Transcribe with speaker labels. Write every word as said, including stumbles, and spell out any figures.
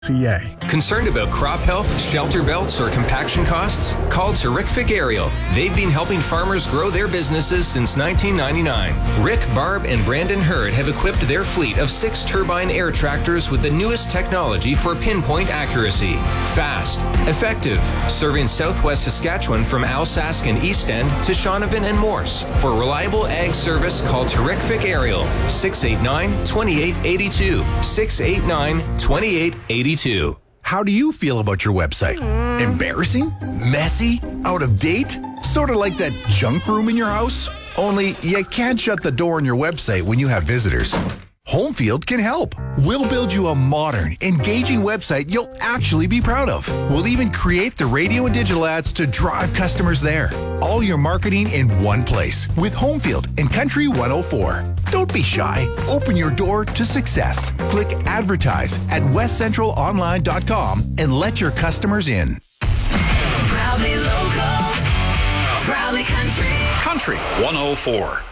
Speaker 1: C A.
Speaker 2: Concerned about crop health, shelter belts, or compaction costs? Call Terrific Aerial. They've been helping farmers grow their businesses since nineteen ninety-nine. Rick, Barb, and Brandon Hurd have equipped their fleet of six turbine air tractors with the newest technology for pinpoint accuracy. Fast, effective, serving southwest Saskatchewan from Alsask and East End to Shaunavon and Morse. For reliable ag service, call Terrific Aerial, six eight nine, two eight eight two, six eight nine, two eight eight two.
Speaker 3: How do you feel about your website? Embarrassing? Messy? Out of date? Sort of like that junk room in your house? Only you can't shut the door on your website when you have visitors. Homefield can help. We'll build you a modern, engaging website you'll actually be proud of. We'll even create the radio and digital ads to drive customers there. All your marketing in one place with Homefield and Country one oh four. Don't be shy. Open your door to success. Click advertise at west central online dot com and let your customers in.
Speaker 4: Proudly local, proudly country.
Speaker 5: Country one oh four.